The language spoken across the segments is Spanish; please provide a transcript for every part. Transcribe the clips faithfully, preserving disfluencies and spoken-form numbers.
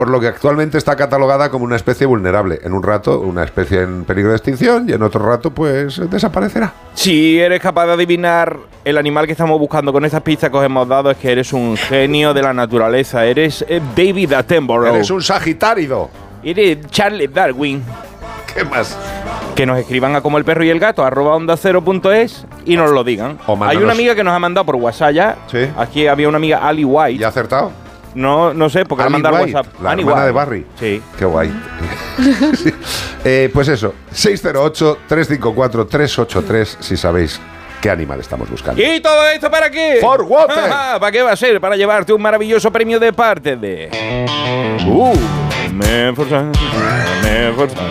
por lo que actualmente está catalogada como una especie vulnerable. En un rato, una especie en peligro de extinción, y en otro rato, pues, desaparecerá. Si eres capaz de adivinar el animal que estamos buscando con estas pistas que os hemos dado, es que eres un genio de la naturaleza. Eres eh, David Attenborough. Eres un sagitárido. Eres Charles Darwin. ¿Qué más? Que nos escriban a como el perro y el gato, arroba onda cero punto es, y nos lo digan. Hay una amiga que nos ha mandado por WhatsApp ya. Sí. Aquí había una amiga, Ali White. ¿Ya ha acertado? No, no sé, porque le ha mandado WhatsApp. La Annie hermana White. de Barry. Sí. Qué guay. Sí. Eh, pues eso, seis cero ocho, tres cinco cuatro, tres ocho tres si sabéis qué animal estamos buscando. ¿Y todo esto para qué? For water. ¿Para qué va a ser? Para llevarte un maravilloso premio de parte de... Uh, Menforsan, Menforsan.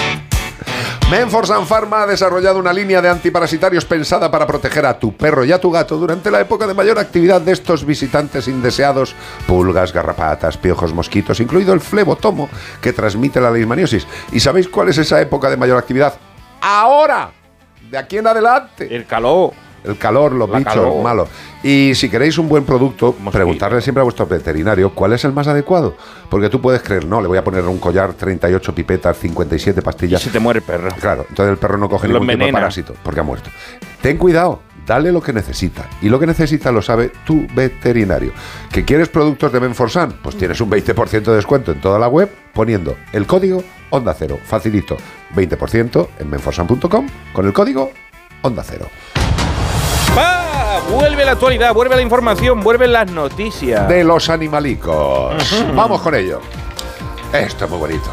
Menforsan Pharma ha desarrollado una línea de antiparasitarios pensada para proteger a tu perro y a tu gato durante la época de mayor actividad de estos visitantes indeseados: pulgas, garrapatas, piojos, mosquitos, incluido el flebotomo, que transmite la leishmaniosis. ¿Y sabéis cuál es esa época de mayor actividad? ¡Ahora! De aquí en adelante. El calor. El calor, los La bichos, calor. malo. Y si queréis un buen producto, Mosquito. preguntarle siempre a vuestro veterinario cuál es el más adecuado. Porque tú puedes creer, no, le voy a poner un collar, treinta y ocho pipetas, cincuenta y siete Y pastillas. se te muere el perro. Claro, entonces el perro no coge Lo ningún tipo de envenena. parásito, porque ha muerto. Ten cuidado, dale lo que necesita. Y lo que necesita lo sabe tu veterinario. ¿Que quieres productos de Menforsan? Pues tienes un veinte por ciento de descuento en toda la web poniendo el código Onda Cero. Facilito, veinte por ciento en menforsan punto com con el código Onda Cero. ¡Ah! Vuelve la actualidad, vuelve la información, vuelven las noticias. De los animalicos. Vamos con ello. Esto es muy bonito.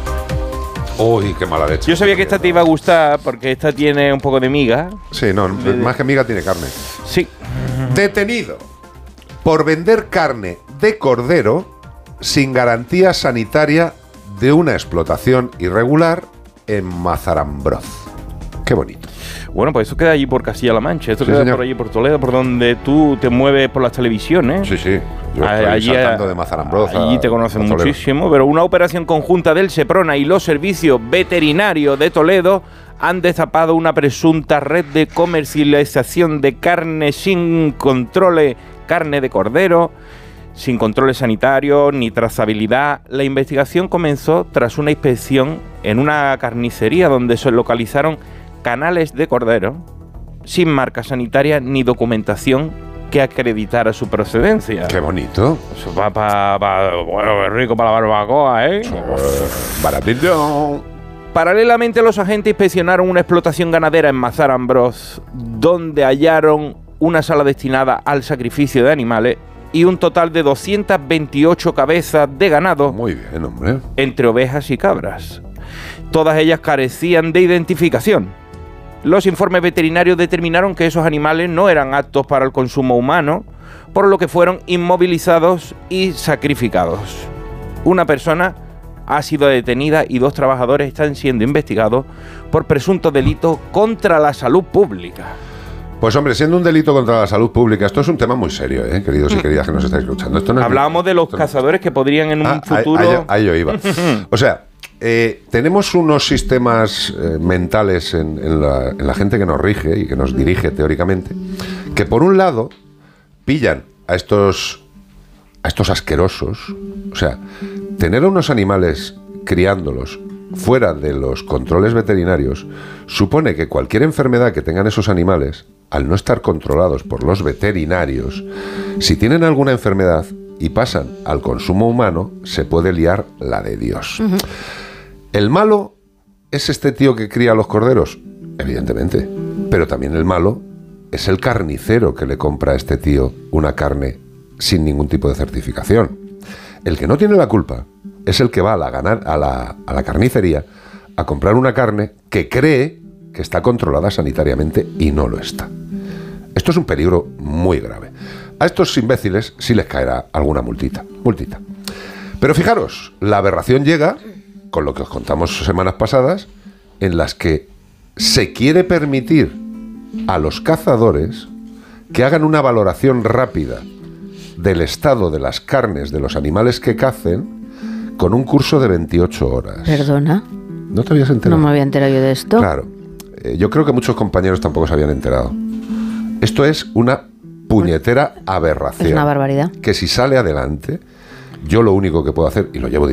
Uy, qué mala leche. Yo sabía que esta te iba a gustar porque esta tiene un poco de miga. Sí, no, más que miga tiene carne. Sí. Detenido por vender carne de cordero sin garantía sanitaria de una explotación irregular en Mazarambroz. Qué bonito. Bueno, pues eso queda allí por Castilla-La Mancha. Esto Sí, queda señor. por allí por Toledo, por donde tú te mueves por las televisiones. Sí, sí. Yo A- estoy allí, saltando de Mazarambroz a- allí te conocen a Toledo. muchísimo, pero una operación conjunta del Seprona y los servicios veterinarios de Toledo han destapado una presunta red de comercialización de carne sin controles, carne de cordero, sin controles sanitarios ni trazabilidad. La investigación comenzó tras una inspección en una carnicería donde se localizaron canales de cordero sin marca sanitaria ni documentación que acreditara su procedencia. Qué bonito. Eso va para... Pa, bueno, rico para la barbacoa, ¿eh? Baratito. Paralelamente, los agentes inspeccionaron una explotación ganadera en Mazarambroz, donde hallaron una sala destinada al sacrificio de animales y un total de doscientas veintiocho cabezas de ganado, Muy bien, hombre. entre ovejas y cabras. Todas ellas carecían de identificación. Los informes veterinarios determinaron que esos animales no eran aptos para el consumo humano, por lo que fueron inmovilizados y sacrificados. Una persona ha sido detenida y dos trabajadores están siendo investigados por presuntos delitos contra la salud pública. Pues hombre, siendo un delito contra la salud pública, esto es un tema muy serio, ¿eh? Queridos y queridas que nos estáis escuchando. Esto no es Hablábamos de los esto no- cazadores que podrían en un Ah, futuro... ahí, ahí- ahí yo iba. O sea, eh, tenemos unos sistemas eh, mentales en, en la, en la gente que nos rige y que nos dirige teóricamente, que por un lado pillan a estos, a estos asquerosos. O sea, tener a unos animales criándolos fuera de los controles veterinarios supone que cualquier enfermedad que tengan esos animales, al no estar controlados por los veterinarios, si tienen alguna enfermedad y pasan al consumo humano, se puede liar la de Dios. Uh-huh. ¿El malo es este tío que cría los corderos? Evidentemente. Pero también el malo es el carnicero que le compra a este tío una carne sin ningún tipo de certificación. El que no tiene la culpa es el que va a la, ganar, a la, a la carnicería a comprar una carne que cree que está controlada sanitariamente y no lo está. Esto es un peligro muy grave. A estos imbéciles sí les caerá alguna multita, multita. Pero fijaros, la aberración llega con lo que os contamos semanas pasadas, en las que se quiere permitir a los cazadores que hagan una valoración rápida del estado de las carnes de los animales que cacen con un curso de veintiocho horas. ¿Perdona? ¿No te habías enterado? No me había enterado yo de esto. Claro. Eh, yo creo que muchos compañeros tampoco se habían enterado. Esto es una puñetera aberración. Es una barbaridad. Que si sale adelante, yo lo único que puedo hacer, y lo llevo